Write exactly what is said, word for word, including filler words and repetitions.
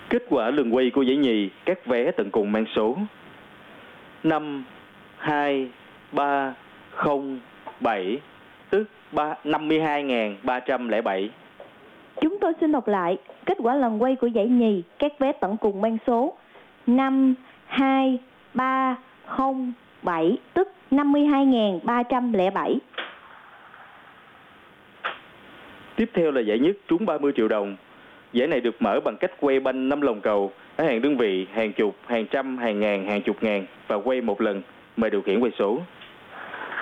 Kết quả lần quay của giải nhì, các vé tận cùng mang số năm hai ba không bảy, tức năm mươi hai nghìn ba trăm lẻ bảy. Chúng tôi xin đọc lại kết quả lần quay của giải nhì, các vé tận cùng mang số năm hai ba không bảy, tức năm mươi hai nghìn ba trăm lẻ bảy. Tiếp theo là giải nhất trúng ba mươi triệu đồng. Giải này được mở bằng cách quay banh năm lồng cầu ở hàng đơn vị, hàng chục, hàng trăm, hàng ngàn, hàng chục ngàn và quay một lần. Mời điều khiển quay số.